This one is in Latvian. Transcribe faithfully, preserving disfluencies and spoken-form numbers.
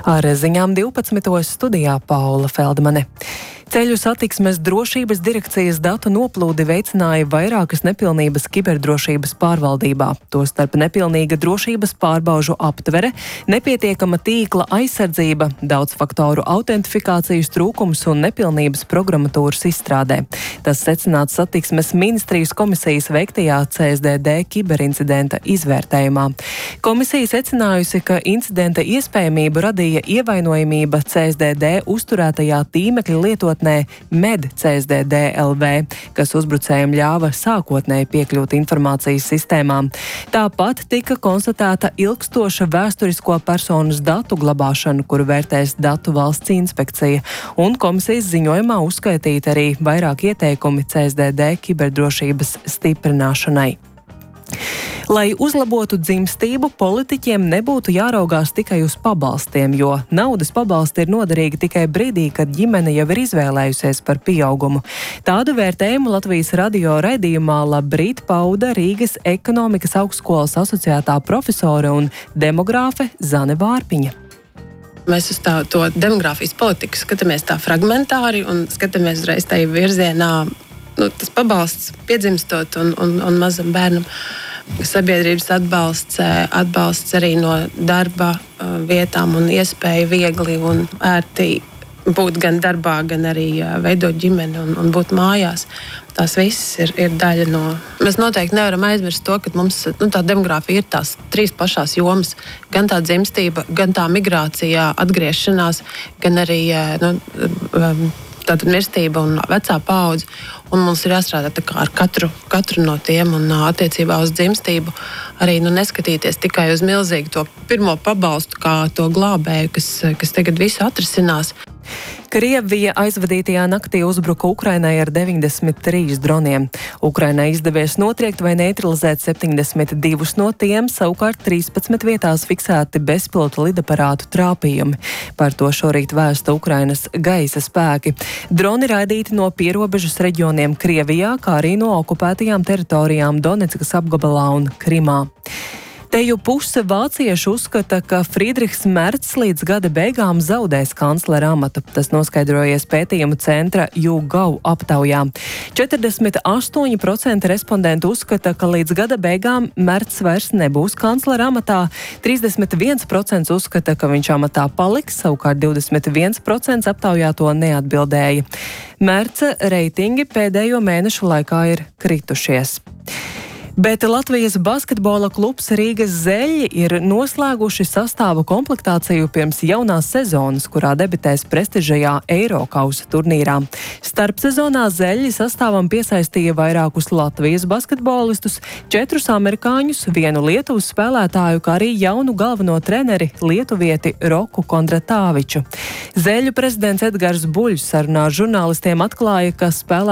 Ar ziņām divpadsmitos studijā Paula Feldmane. Ceļu satiksmes drošības direkcijas datu noplūdi veicināja vairākas nepilnības kiberdrošības pārvaldībā. Tostarp nepilnīga drošības pārbaužu aptvere, nepietiekama tīkla aizsardzība, daudzfaktoru autentifikācijas trūkums un nepilnības programmatūras izstrādē. Tas secināts satiksmes ministrijas komisijas veiktajā C S D D kiberincidenta izvērtējumā. Komisija secinājusi, ka incidenta iespējamību radīja ievainojamība C S D D uzturētajā tīmekļa lietotnē Med C S D D L V, kas uzbrucējiem ļāva sākotnēji piekļūt informācijas sistēmām. Tāpat tika konstatēta ilgstoša vēsturisko personas datu glabāšana, kuru vērtēs Datu valsts inspekcija, un komisijas ziņojumā uzskaitīti arī vairāk ieteikumi C S D D kiberdrošības stiprināšanai. Lai uzlabotu dzimstību, politiķiem nebūtu jāraugās tikai uz pabalstiem, jo naudas pabalsti ir noderīgi tikai brīdī, kad ģimene jau ir izvēlējusies par pieaugumu. Tādu vērtējumu Latvijas radio raidījumā Labrīt pauda Rīgas ekonomikas augstskolas asociētā profesore un demogrāfe Zane Vārpiņa. Mēs uz tā, to demogrāfijas politiku skatāmies tā fragmentāri un skatāmies uzreiz tajā virzienā, nu, tas pabalsts piedzimstot un, un, un mazam bērnam. Sabiedrības atbalsts, atbalsts arī no darba vietām un iespēja viegli un ērti būt gan darbā, gan arī veidot ģimeni un, un būt mājās. Tās visas ir, ir daļa no... Mēs noteikti nevaram aizmirst to, ka mums nu, tā demogrāfija ir tās trīs pašās jomas. Gan tā dzimstība, gan tā migrācijā atgriešanās, gan arī nu, tātad mirstība un vecā paudze. Un mums ir jāstrādā tā kā ar katru, katru no tiem un attiecībā uz dzimstību arī nu, neskatīties tikai uz milzīgu to pirmo pabalstu kā to glābēju, kas, kas tagad visu atrisinās. Krievija aizvadītajā naktī uzbruka Ukrainai ar deviņdesmit trīs droniem. Ukrainai izdevies notriekt vai neutralizēt septiņdesmit divus no tiem, savukārt trīspadsmit vietās fiksēti bezpilota lidaparātu trāpījumi. Par to šorīt vēsta Ukrainas gaisa spēki. Droni raidīti no pierobežas reģioniem Krievijā, kā arī no okupētajām teritorijām Doneckas apgabalā un Krimā. Teju puse vāciešu uzskata, ka Friedrichs Mercs līdz gada beigām zaudēs kanclera amatu. Tas noskaidrojies pētījumu centra YouGov aptaujā. četrdesmit astoņi procenti respondentu uzskata, ka līdz gada beigām Mercs vairs nebūs kanclera amatā, trīsdesmit viens procents uzskata, ka viņš amatā paliks, savukārt divdesmit viens procents aptaujā to neatbildēja. Merca reitingi pēdējo mēnešu laikā ir kritušies. Bet Latvijas basketbola klubs Rīgas Zeļi ir noslēguši sastāvu komplektāciju pirms jaunās sezonas, kurā debitēs prestižajā Eirokausa turnīrā. Starpsezonā Zeļi sastāvam piesaistīja vairākus Latvijas basketbolistus, četrus amerikāņus, vienu Lietuvas spēlētāju, kā arī jaunu galveno treneri lietuvieti Roku Kondratāviču. Zeļu prezidents Edgars Buļs sarunā ar žurnālistiem atklāja, ka spēlētāji